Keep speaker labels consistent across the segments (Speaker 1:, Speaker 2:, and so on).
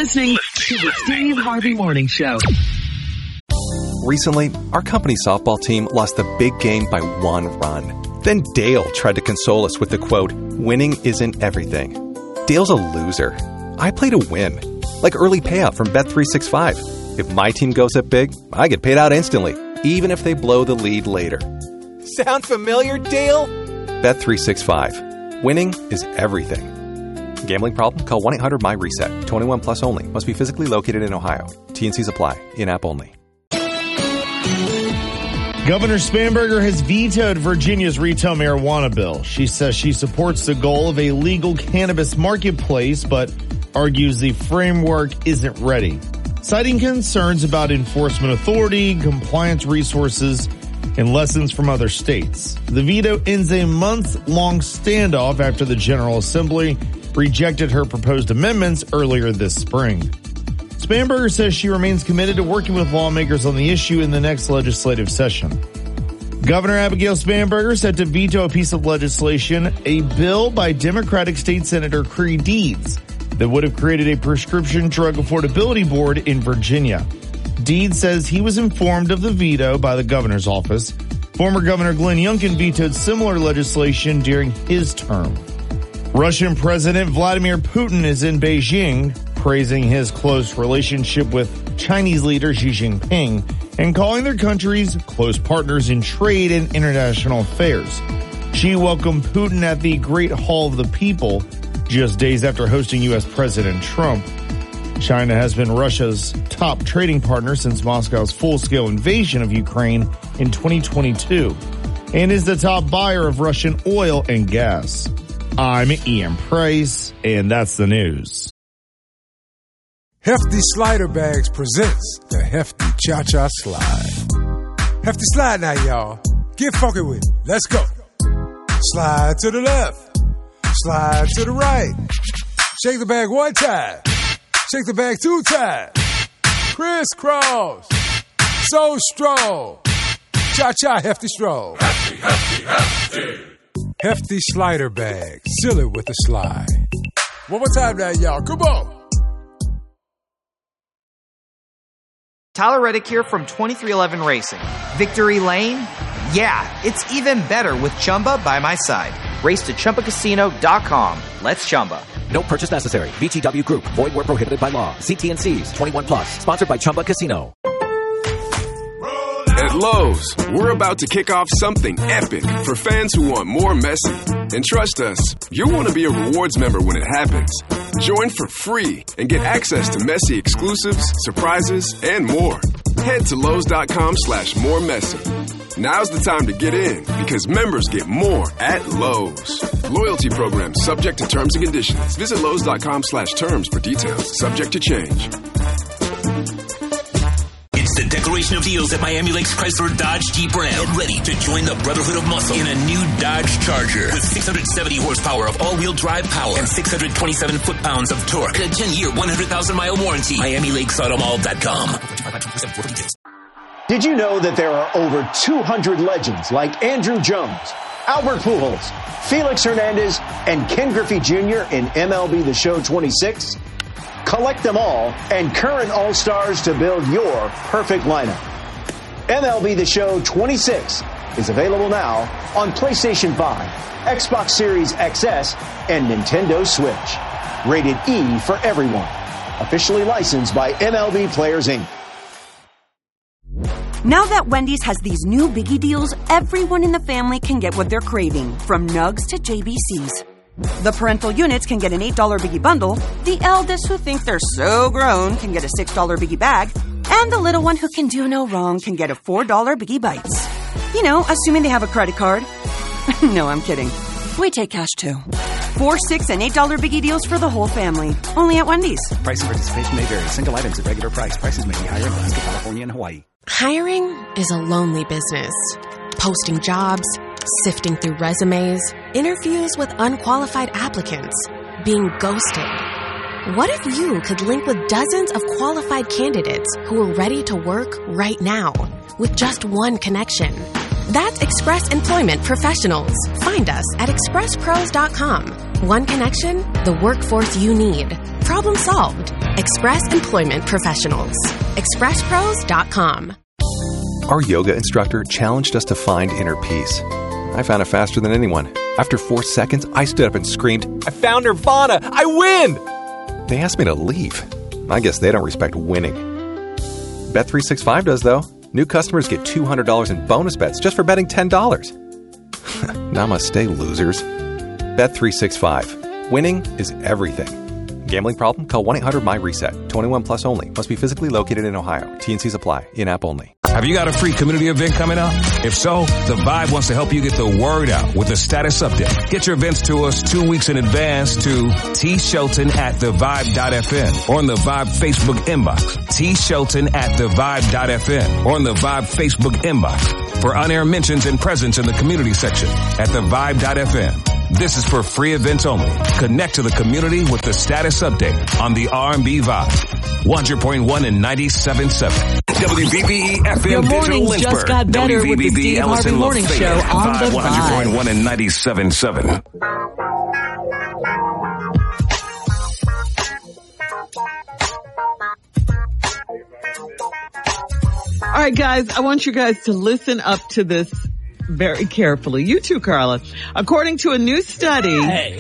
Speaker 1: listening to the Steve Harvey Morning Show.
Speaker 2: Recently, our company softball team lost the big game by 1 run. Then Dale tried to console us with the quote, "Winning isn't everything." Dale's a loser. I play to win. Like early payout from Bet365. If my team goes up big, I get paid out instantly, even if they blow the lead later. Sound familiar, Dale? Bet365. Winning is everything. Gambling problem? Call 1-800-MY-RESET. 21 plus only. Must be physically located in Ohio. T&Cs apply. In-app only.
Speaker 3: Governor Spanberger has vetoed Virginia's retail marijuana bill. She says she supports the goal of a legal cannabis marketplace, but argues the framework isn't ready, citing concerns about enforcement authority, compliance resources, and lessons from other states. The veto ends a month-long standoff after the General Assembly rejected her proposed amendments earlier this spring. Spanberger says she remains committed to working with lawmakers on the issue in the next legislative session. Governor Abigail Spanberger set to veto a piece of legislation, a bill by Democratic State Senator Creed Deeds, that would have created a prescription drug affordability board in Virginia. Deeds says he was informed of the veto by the governor's office. Former Governor Glenn Youngkin vetoed similar legislation during his term. Russian President Vladimir Putin is in Beijing, praising his close relationship with Chinese leader Xi Jinping and calling their countries close partners in trade and international affairs. Xi welcomed Putin at the Great Hall of the People just days after hosting U.S. President Trump. China has been Russia's top trading partner since Moscow's full-scale invasion of Ukraine in 2022 and is the top buyer of Russian oil and gas. I'm Ian Price, and that's the news.
Speaker 4: Hefty Slider Bags presents the Hefty Cha-Cha Slide. Hefty Slide now, y'all. Get funky with it. Let's go. Slide to the left. Slide to the right. Shake the bag 1 time. Shake the bag 2 times. Crisscross. So strong. Cha-cha hefty stroll.
Speaker 5: Hefty, hefty, hefty.
Speaker 4: Hefty Slider Bag. Seal it with a slide. One more time now, y'all. Come on.
Speaker 6: Tyler Reddick here from 2311 Racing. Victory Lane? Yeah, it's even better with Chumba by my side. Race to ChumbaCasino.com. Let's Chumba.
Speaker 7: No purchase necessary. VGW Group. Void where prohibited by law. See T&Cs. 21 plus. Sponsored by Chumba Casino.
Speaker 8: At Lowe's, we're about to kick off something epic for fans who want more Messi. And trust us, you'll want to be a rewards member when it happens. Join for free and get access to Messi exclusives, surprises, and more. Head to Lowe's.com/more Messi. Now's the time to get in because members get more at Lowe's. Loyalty program subject to terms and conditions. Visit Lowe's.com/terms for details. Subject to change.
Speaker 5: It's the declaration of deals at Miami Lakes Chrysler Dodge Jeep Ram. Get ready to join the Brotherhood of Muscle in a new Dodge Charger with 670 horsepower of all-wheel drive power and 627 foot-pounds of torque. A 10-year, 100,000-mile warranty. MiamiLakesAutomall.com.
Speaker 9: Did you know that there are over 200 legends like Andrew Jones, Albert Pujols, Felix Hernandez, and Ken Griffey Jr. in MLB The Show 26? Collect them all and current All-Stars to build your perfect lineup. MLB The Show 26 is available now on PlayStation 5, Xbox Series XS, and Nintendo Switch. Rated E for everyone. Officially licensed by MLB Players, Inc.
Speaker 10: Now that Wendy's has these new biggie deals, everyone in the family can get what they're craving, from nugs to JBCs. The parental units can get an $8 biggie bundle, the eldest who think they're so grown can get a $6 biggie bag, and the little one who can do no wrong can get a $4 biggie bites. You know, assuming they have a credit card. No, I'm kidding. We take cash too. 4, 6, and $8 biggie deals for the whole family. Only at Wendy's.
Speaker 11: Price and participation may vary. Single items at regular price. Prices may be higher in Alaska, California, and Hawaii.
Speaker 12: Hiring is a lonely business. Posting jobs, sifting through resumes, interviews with unqualified applicants, being ghosted. What if you could link with dozens of qualified candidates who are ready to work right now with just one connection? That's Express Employment Professionals. Find us at expresspros.com. One connection, the workforce you need. Problem solved. Express Employment Professionals. ExpressPros.com.
Speaker 2: Our yoga instructor challenged us to find inner peace. I found it faster than anyone. After 4 seconds, I stood up and screamed, "I found Nirvana! I win!" They asked me to leave. I guess they don't respect winning. Bet365 does, though. New customers get $200 in bonus bets just for betting $10. Namaste, losers. Bet365. Winning is everything. Gambling problem? Call 1-800-MY-RESET. 21 plus only. Must be physically located in Ohio. T&Cs apply. In-app only.
Speaker 13: Have you got a free community event coming up? If so, The Vibe wants to help you get the word out with a status update. Get your events to us 2 weeks in advance to tshelton@thevibe.fm or on the Vibe Facebook inbox. tshelton@thevibe.fm or on the Vibe Facebook inbox for on-air mentions and presence in the community section at thevibe.fm. This is for free events only. Connect to the community with the status update on the R&B Vibe. 100.1 and 97.7. WBBE FM
Speaker 14: Your
Speaker 13: Digital
Speaker 14: mornings
Speaker 13: Lynchburg.
Speaker 14: just got better with the Steve Harvey
Speaker 13: Ellison
Speaker 14: Morning
Speaker 13: Lafayette.
Speaker 14: Show on the Vibe.
Speaker 13: 100.1 and 97.7.
Speaker 14: All right, guys, I want you guys to listen up to this very carefully. You too, Carla. According to a new study,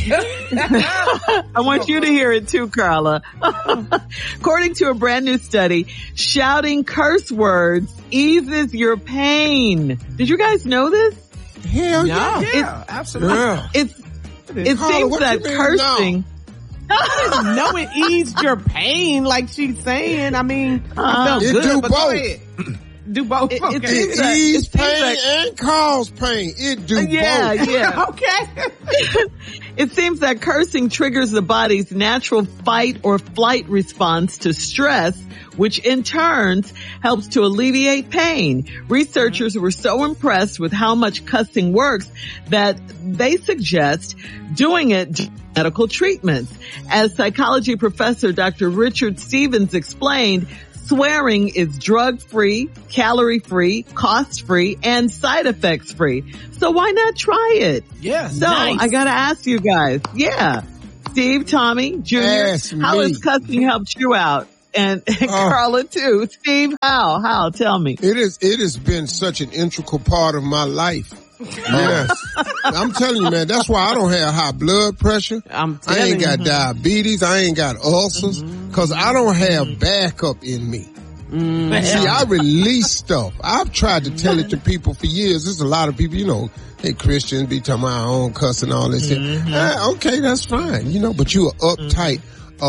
Speaker 14: I want you to hear it too, Carla. According to a brand new study, shouting curse words eases your pain. Did you guys know this?
Speaker 15: Hell yeah, absolutely.
Speaker 14: Yeah. It seems that cursing.
Speaker 15: No, it eased your pain, like she's saying. I mean, I felt
Speaker 16: it
Speaker 15: good,
Speaker 16: do
Speaker 15: but
Speaker 16: both.
Speaker 15: go ahead. Do both. Okay.
Speaker 16: It ease pain and cause pain. It do both.
Speaker 14: Yeah.
Speaker 15: Okay.
Speaker 14: It seems that cursing triggers the body's natural fight or flight response to stress, which in turn helps to alleviate pain. Researchers were so impressed with how much cussing works that they suggest doing it during medical treatments. As psychology professor Dr. Richard Stevens explained, swearing is drug-free, calorie-free, cost-free, and side effects-free. So why not try it?
Speaker 15: Yeah.
Speaker 14: So
Speaker 15: nice.
Speaker 14: I gotta ask you guys. Yeah. Steve, Tommy, Junior, how has cussing helped you out? And Carla too. Steve, how? Tell me.
Speaker 16: It has been such an integral part of my life. Yes. I'm telling you, man, that's why I don't have high blood pressure. I ain't got diabetes. I ain't got ulcers. Cause I don't have backup in me. See, I release stuff. I've tried to tell it to people for years. There's a lot of people, hey, Christians be talking about our own cuss and all this shit. Okay, that's fine, but you are uptight,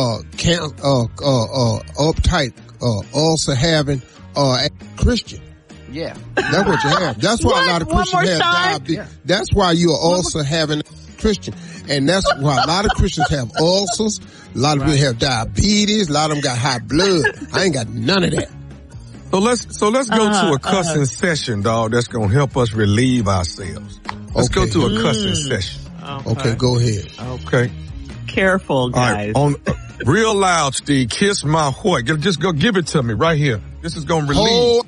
Speaker 16: ulcer having, Christian.
Speaker 15: Yeah.
Speaker 16: That's what you have. That's why a lot of Christians have diabetes. Yeah. That's why you are also having Christian. And that's why a lot of Christians have ulcers. A lot of people have diabetes. A lot of them got high blood. I ain't got none of that.
Speaker 4: So let's go to a cussing session, dog, that's going to help us relieve ourselves. Let's go to a cussing session.
Speaker 16: Okay, go ahead.
Speaker 4: Okay.
Speaker 14: Careful, guys.
Speaker 4: All right, on real loud, Steve, kiss my what? Just go give it to me right here. This is going to relieve.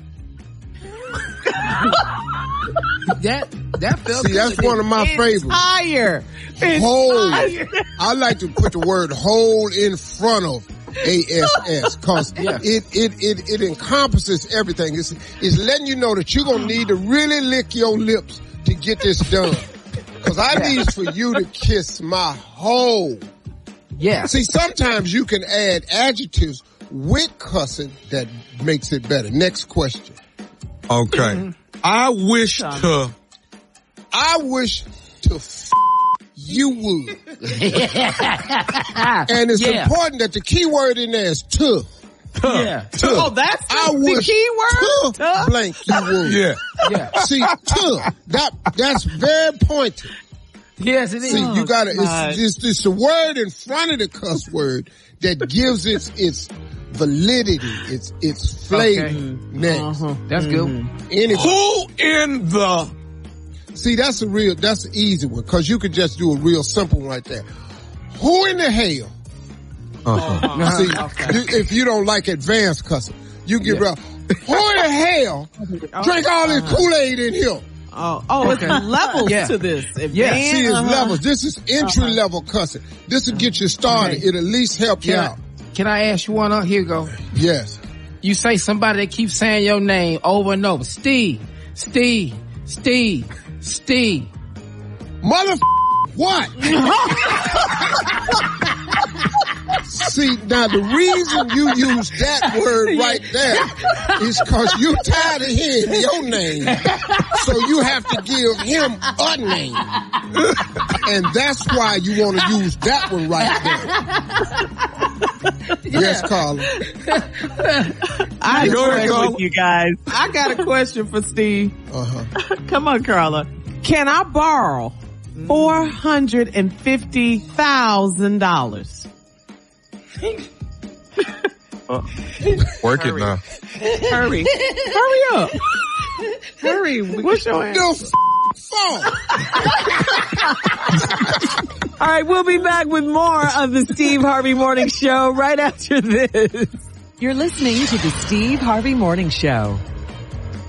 Speaker 15: That felt
Speaker 16: See, that's one of my favorites.
Speaker 15: Higher.
Speaker 16: Hold. I like to put the word hold in front of ASS cause it encompasses everything. It's letting you know that you're going to need to really lick your lips to get this done. Cause I need for you to kiss my hole.
Speaker 15: Yeah.
Speaker 16: See, sometimes you can add adjectives with cussing that makes it better. Next question.
Speaker 4: Okay. I wish to
Speaker 16: you would. And it's important that the key word in there is to.
Speaker 15: Yeah. Oh, that's
Speaker 16: the
Speaker 15: key word?
Speaker 16: To blank you would.
Speaker 4: Yeah.
Speaker 16: See, to. That's very pointed.
Speaker 15: Yes, it is.
Speaker 16: See, you gotta, it's the word in front of the cuss word that gives its validity, its flavor.
Speaker 15: Okay.
Speaker 16: Next.
Speaker 15: That's good.
Speaker 16: Anyway.
Speaker 4: Who in the...
Speaker 16: See, that's an easy one, cause you could just do a real simple one right there. Who in the hell? See, if you don't like advanced cussing, you get real. Who in the hell drink all this Kool-Aid in here?
Speaker 14: It's levels to this.
Speaker 16: See, it's levels. This is entry level cussing. This will get you started. It'll at least help you out.
Speaker 17: can I ask you one? Here you go.
Speaker 16: Yes.
Speaker 17: You say somebody that keeps saying your name over and over. Steve.
Speaker 16: Mother what? See, now the reason you use that word right there is because you're tired of hearing your name. So you have to give him a name. And that's why you want to use that one right there. Yes, Carla.
Speaker 14: I agree with you guys. I got a question for Steve. Come on, Carla.
Speaker 15: Can I borrow $450,000?
Speaker 18: Work it now.
Speaker 14: Hurry up. Hurry. What's your answer? All right, we'll be back with more of the Steve Harvey Morning Show right after this.
Speaker 1: You're listening to the Steve Harvey Morning Show.